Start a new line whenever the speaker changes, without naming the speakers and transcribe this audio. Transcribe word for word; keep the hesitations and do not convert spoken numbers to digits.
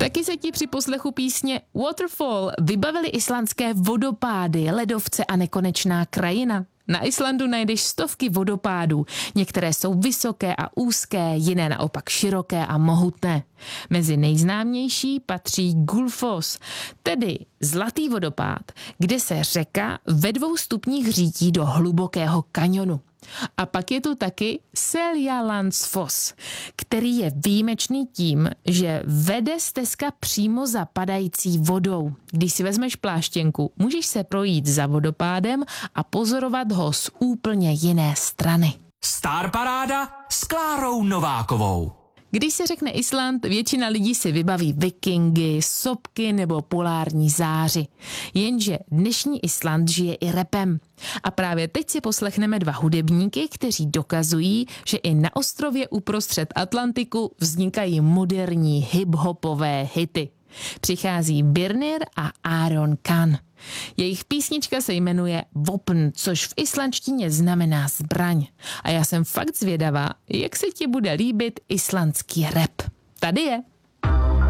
Taky se ti při poslechu písně Waterfall vybavily islandské vodopády, ledovce a nekonečná krajina. Na Islandu najdeš stovky vodopádů. Některé jsou vysoké a úzké, jiné naopak široké a mohutné. Mezi nejznámější patří Gullfoss, tedy zlatý vodopád, kde se řeka ve dvou stupních řítí do hlubokého kaňonu. A pak je tu taky Seljalandsfoss, který je výjimečný tím, že vede stezka přímo za padající vodou. Když si vezmeš pláštěnku, můžeš se projít za vodopádem a pozorovat ho z úplně jiné strany.
Star Paráda s Klárou Novákovou.
Když se řekne Island, většina lidí si vybaví vikingy, sopky nebo polární záři. Jenže dnešní Island žije i rapem. A právě teď si poslechneme dva hudebníky, kteří dokazují, že i na ostrově uprostřed Atlantiku vznikají moderní hip-hopové hity. Přichází Birnir a Aaron Khan. Jejich písnička se jmenuje Vopn, což v islandštině znamená zbraň. A já jsem fakt zvědavá, jak se ti bude líbit islandský rap. Tady je.